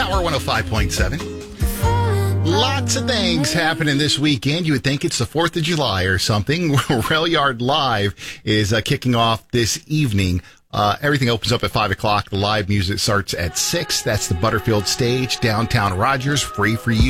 Power 105.7. Lots of things happening this weekend. You would think it's the 4th of July or something. Rail Yard Live is kicking off this evening. Everything opens up at 5 o'clock. The live music starts at 6. That's the Butterfield Stage, downtown Rogers, free for you.